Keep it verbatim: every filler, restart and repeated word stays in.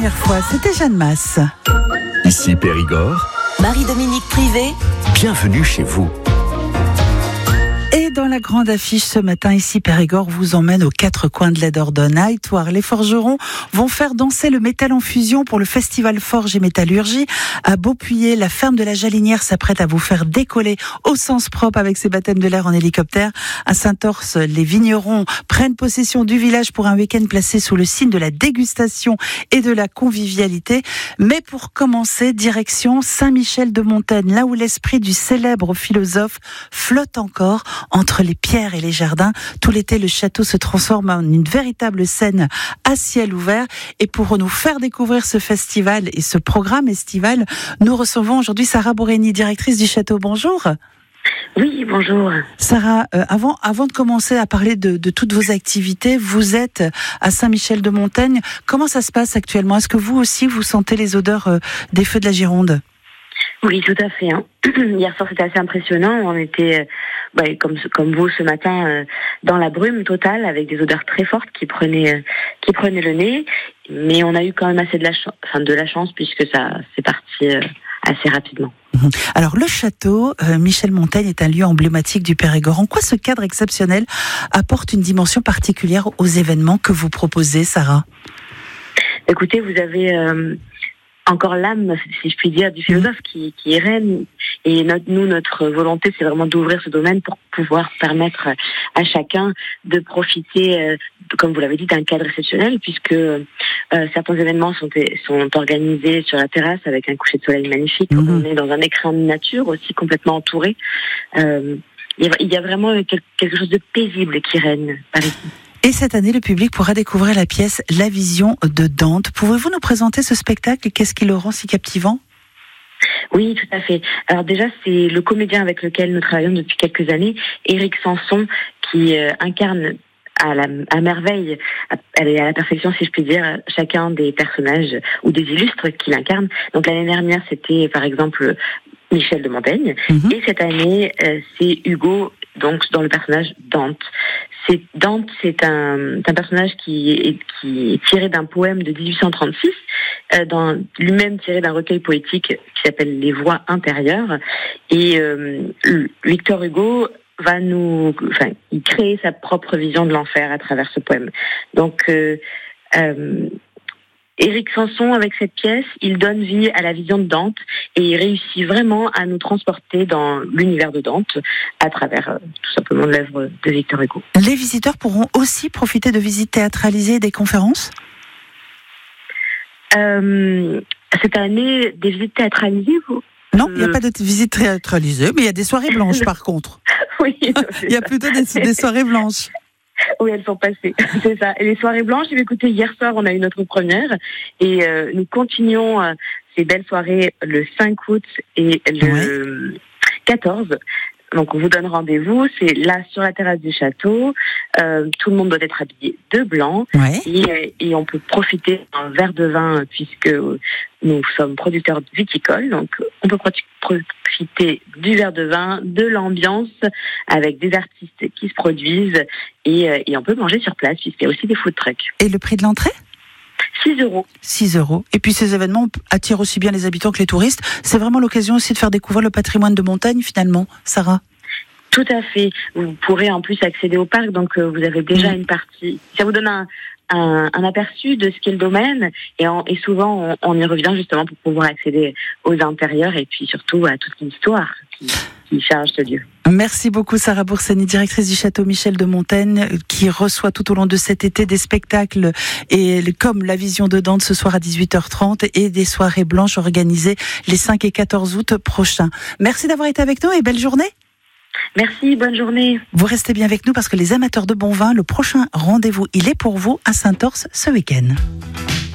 dernière fois, c'était Jeanne Masse. Ici Périgord. Marie-Dominique Privé. Bienvenue chez vous. Et dans la grande affiche ce matin, ici Périgord vous emmène aux quatre coins de la Dordogne. À Étoire, les forgerons vont faire danser le métal en fusion pour le festival Forge et Métallurgie. À Beaupuyer, la ferme de la Jalinière s'apprête à vous faire décoller au sens propre avec ses baptêmes de l'air en hélicoptère. À Saint-Orse, les vignerons prennent possession du village pour un week-end placé sous le signe de la dégustation et de la convivialité. Mais pour commencer, direction Saint-Michel-de-Montaigne, là où l'esprit du célèbre philosophe flotte encore entre les pierres et les jardins. Tout l'été, le château se transforme en une véritable scène à ciel ouvert. Et pour nous faire découvrir ce festival et ce programme estival, nous recevons aujourd'hui Sarah Bourreni, directrice du château. Bonjour. Oui, bonjour. Sarah, euh, avant, avant de commencer à parler de, de toutes vos activités, vous êtes à Saint-Michel-de-Montaigne. Comment ça se passe actuellement ? Est-ce que vous aussi, vous sentez les odeurs euh, des feux de la Gironde ? Oui, tout à fait. Hein. Hier soir, c'était assez impressionnant. On était, euh, bah, comme comme vous ce matin, euh, dans la brume totale, avec des odeurs très fortes qui prenaient euh, qui prenaient le nez. Mais on a eu quand même assez de la chance, enfin de la chance, puisque ça c'est parti euh, assez rapidement. Alors le château euh, Michel-Montaigne est un lieu emblématique du Périgord. En quoi ce cadre exceptionnel apporte une dimension particulière aux événements que vous proposez, Sarah ? Écoutez, vous avez euh, encore l'âme, si je puis dire, du philosophe qui, qui est reine. Et notre, nous, notre volonté, c'est vraiment d'ouvrir ce domaine pour pouvoir permettre à chacun de profiter, euh, comme vous l'avez dit, d'un cadre exceptionnel, puisque euh, certains événements sont, sont organisés sur la terrasse avec un coucher de soleil magnifique. Mmh. On est dans un écrin de nature aussi complètement entouré. Euh, il y a vraiment quelque chose de paisible qui règne par ici. Et cette année, le public pourra découvrir la pièce La Vision de Dante. Pouvez-vous nous présenter ce spectacle et qu'est-ce qui le rend si captivant ? Oui, tout à fait. Alors déjà, c'est le comédien avec lequel nous travaillons depuis quelques années, Éric Sanson, qui euh, incarne à, la, à merveille, à, à la perfection, si je puis dire, chacun des personnages ou des illustres qu'il incarne. Donc l'année dernière, c'était par exemple Michel de Montaigne, mmh. et cette année, euh, c'est Hugo, donc dans le personnage Dante. C'est, Dante, c'est un, un personnage qui est, qui est tiré d'un poème de dix-huit cent trente-six, euh, dans, lui-même tiré d'un recueil poétique qui s'appelle Les Voix intérieures. Et euh, Victor Hugo va nous, enfin, il crée sa propre vision de l'enfer à travers ce poème. Donc, euh, euh, Éric Sanson, avec cette pièce, il donne vie à la vision de Dante et il réussit vraiment à nous transporter dans l'univers de Dante à travers euh, tout simplement l'œuvre de Victor Hugo. Les visiteurs pourront aussi profiter de visites théâtralisées et des conférences ? euh, Cette année, des visites théâtralisées, vous ? Non, il n'y a pas de visites théâtralisées, mais il y a des soirées blanches par contre. Oui. Il y a plutôt des, des soirées blanches. Oui, elles sont passées, c'est ça. Et les soirées blanches, écoutez, hier soir, on a eu notre première et euh, nous continuons euh, ces belles soirées le cinq août et le ouais. quatorze. Donc, on vous donne rendez-vous. C'est là, sur la terrasse du château. Euh, tout le monde doit être habillé de blanc. Ouais. Et, et on peut profiter d'un verre de vin puisque nous sommes producteurs viticoles. Donc, on peut profiter du verre de vin, de l'ambiance avec des artistes qui se produisent. Et, et on peut manger sur place puisqu'il y a aussi des food trucks. Et le prix de l'entrée ? six euros. six euros. Et puis ces événements attirent aussi bien les habitants que les touristes. C'est vraiment l'occasion aussi de faire découvrir le patrimoine de montagne finalement, Sarah ? Tout à fait. Vous pourrez en plus accéder au parc, donc euh, vous avez déjà mmh. une partie. Ça vous donne un, un, un aperçu de ce qu'est le domaine et, en, et souvent on, on y revient justement pour pouvoir accéder aux intérieurs et puis surtout à toute l'histoire qui, qui charge ce lieu. Merci beaucoup Sarah Bourreni, directrice du château Michel-de-Montaigne, qui reçoit tout au long de cet été des spectacles et comme La Vision de Dante ce soir à dix-huit heures trente et des soirées blanches organisées les cinq et quatorze août prochains. Merci d'avoir été avec nous et belle journée. Merci, bonne journée. Vous restez bien avec nous parce que les amateurs de bon vin, le prochain rendez-vous, il est pour vous à Saint-Orse ce week-end.